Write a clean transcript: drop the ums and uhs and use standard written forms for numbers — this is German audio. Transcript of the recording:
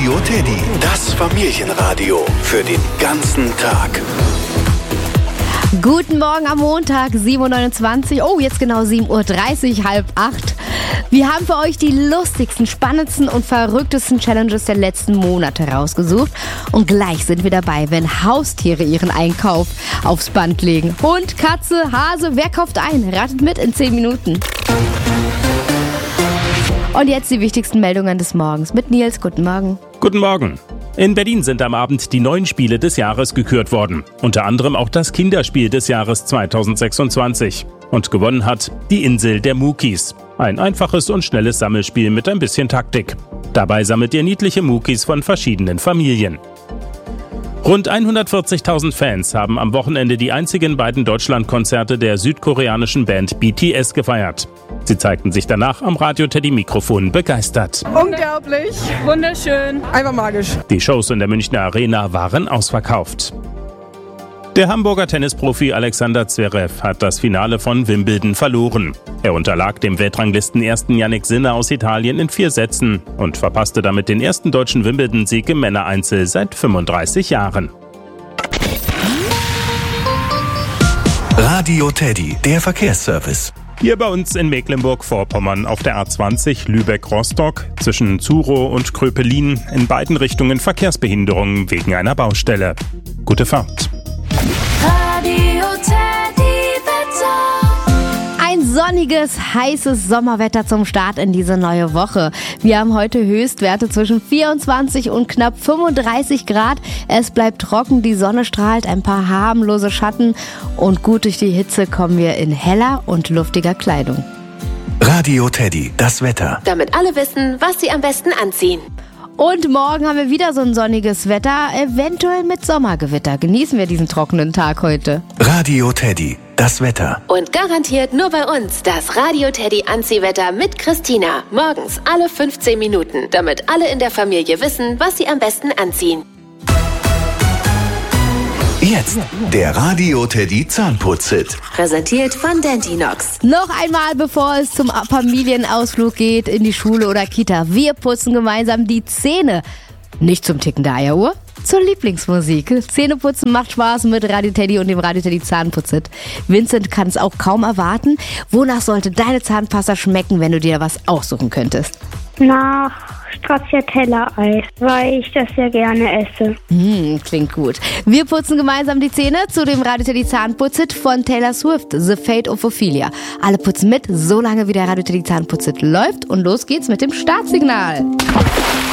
Radio Teddy, das Familienradio für den ganzen Tag. Guten Morgen am Montag, 7.29 Uhr. Oh, jetzt genau 7.30 Uhr, 7:30. Wir haben für euch die lustigsten, spannendsten und verrücktesten Challenges der letzten Monate rausgesucht. Und gleich sind wir dabei, wenn Haustiere ihren Einkauf aufs Band legen. Hund, Katze, Hase, wer kauft ein? Ratet mit in 10 Minuten. Und jetzt die wichtigsten Meldungen des Morgens mit Nils. Guten Morgen. Guten Morgen. In Berlin sind am Abend die 9 Spiele des Jahres gekürt worden. Unter anderem auch das Kinderspiel des Jahres 2026. Und gewonnen hat die Insel der Mukis. Ein einfaches und schnelles Sammelspiel mit ein bisschen Taktik. Dabei sammelt ihr niedliche Mukis von verschiedenen Familien. Rund 140.000 Fans haben am Wochenende die einzigen beiden Deutschlandkonzerte der südkoreanischen Band BTS gefeiert. Sie zeigten sich danach am Radio-Teddy-Mikrofon begeistert. Unglaublich, wunderschön, einfach magisch. Die Shows in der Münchner Arena waren ausverkauft. Der Hamburger Tennisprofi Alexander Zverev hat das Finale von Wimbledon verloren. Er unterlag dem Weltranglisten-Ersten Jannik Sinner aus Italien in 4 Sätzen und verpasste damit den ersten deutschen Wimbledon-Sieg im Männereinzel seit 35 Jahren. Radio Teddy, der Verkehrsservice. Hier bei uns in Mecklenburg-Vorpommern auf der A20 Lübeck-Rostock zwischen Zurow und Kröpelin in beiden Richtungen Verkehrsbehinderungen wegen einer Baustelle. Gute Fahrt. Radio Teddy Wetter. Ein sonniges, heißes Sommerwetter zum Start in diese neue Woche. Wir haben heute Höchstwerte zwischen 24 und knapp 35 Grad. Es bleibt trocken, die Sonne strahlt, ein paar harmlose Schatten und gut durch die Hitze kommen wir in heller und luftiger Kleidung. Radio Teddy, das Wetter. Damit alle wissen, was sie am besten anziehen. Und morgen haben wir wieder so ein sonniges Wetter, eventuell mit Sommergewitter. Genießen wir diesen trockenen Tag heute. Radio Teddy, das Wetter. Und garantiert nur bei uns das Radio Teddy Anziehwetter mit Christina. Morgens alle 15 Minuten, damit alle in der Familie wissen, was sie am besten anziehen. Jetzt der Radio Teddy Zahnputz-Hit. Präsentiert von Dentinox. Noch einmal, bevor es zum Familienausflug geht, in die Schule oder Kita. Wir putzen gemeinsam die Zähne. Nicht zum Ticken der Eieruhr, zur Lieblingsmusik. Zähneputzen macht Spaß mit Radio Teddy und dem Radio Teddy Zahnputz-Hit. Vincent kann es auch kaum erwarten. Wonach sollte deine Zahnpasta schmecken, wenn du dir was aussuchen könntest? Nach Stracciatella-Eis, weil ich das sehr gerne esse. Klingt gut. Wir putzen gemeinsam die Zähne zu dem Radio Teddy Zahnputz-Hit von Taylor Swift, The Fate of Ophelia. Alle putzen mit, solange wie der Radio Teddy Zahnputz-Hit läuft und los geht's mit dem Startsignal.